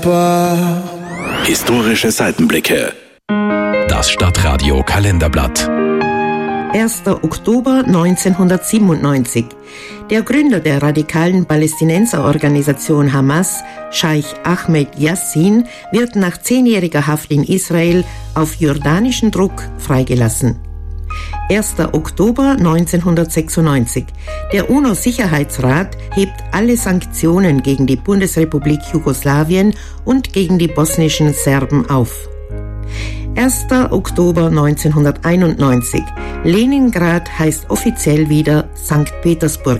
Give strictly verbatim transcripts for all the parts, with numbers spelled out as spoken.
Papa. Historische Seitenblicke. Das Stadtradio Kalenderblatt. erster Oktober neunzehnhundertsiebenundneunzig. Der Gründer der radikalen Palästinenserorganisation Hamas, Scheich Ahmed Yassin, wird nach zehnjähriger Haft in Israel auf jordanischen Druck freigelassen. erster Oktober neunzehnhundertsechsundneunzig. Der UNO-Sicherheitsrat hebt alle Sanktionen gegen die Bundesrepublik Jugoslawien und gegen die bosnischen Serben auf. erster Oktober neunzehnhunderteinundneunzig. Leningrad heißt offiziell wieder Sankt Petersburg.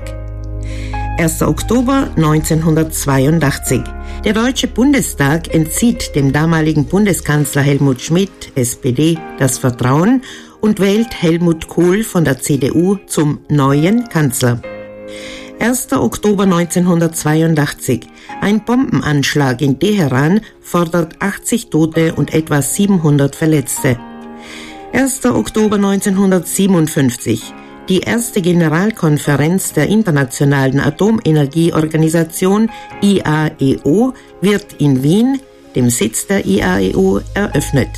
erster Oktober neunzehnhundertzweiundachtzig. Der Deutsche Bundestag entzieht dem damaligen Bundeskanzler Helmut Schmidt, S P D, das Vertrauen und wählt Helmut Kohl von der C D U zum neuen Kanzler. erster Oktober neunzehnhundertzweiundachtzig. Ein Bombenanschlag in Teheran fordert achtzig Tote und etwa siebenhundert Verletzte. erster Oktober neunzehnhundertsiebenundfünfzig. Die erste Generalkonferenz der Internationalen Atomenergieorganisation I A E O wird in Wien, dem Sitz der I A E O, eröffnet.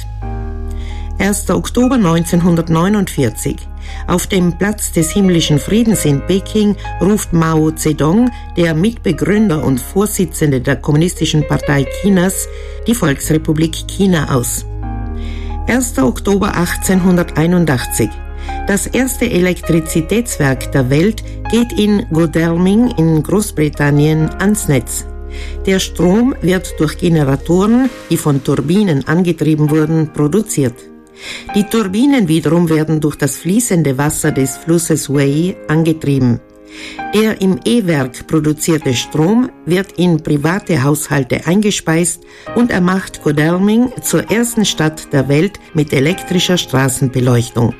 erster Oktober neunzehnhundertneunundvierzig. Auf dem Platz des himmlischen Friedens in Peking ruft Mao Zedong, der Mitbegründer und Vorsitzende der Kommunistischen Partei Chinas, die Volksrepublik China aus. erster Oktober achtzehnhunderteinundachtzig. Das erste Elektrizitätswerk der Welt geht in Godalming in Großbritannien ans Netz. Der Strom wird durch Generatoren, die von Turbinen angetrieben wurden, produziert. Die Turbinen wiederum werden durch das fließende Wasser des Flusses Wei angetrieben. Der im E-Werk produzierte Strom wird in private Haushalte eingespeist und er macht Godalming zur ersten Stadt der Welt mit elektrischer Straßenbeleuchtung.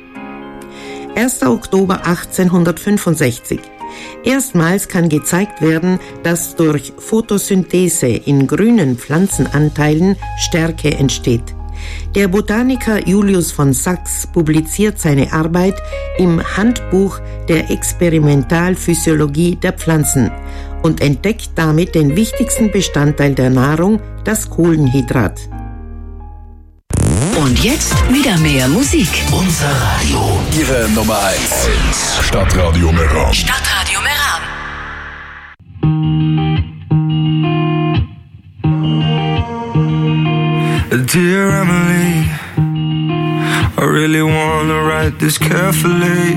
erster Oktober achtzehnhundertfünfundsechzig. Erstmals kann gezeigt werden, dass durch Photosynthese in grünen Pflanzenanteilen Stärke entsteht. Der Botaniker Julius von Sachs publiziert seine Arbeit im Handbuch der Experimentalphysiologie der Pflanzen und entdeckt damit den wichtigsten Bestandteil der Nahrung, das Kohlenhydrat. Und jetzt wieder mehr Musik. Unser Radio. Ihre Nummer eins. Stadtradio Meran. Stadtradio Meran. Dear Emily, I really wanna write this carefully.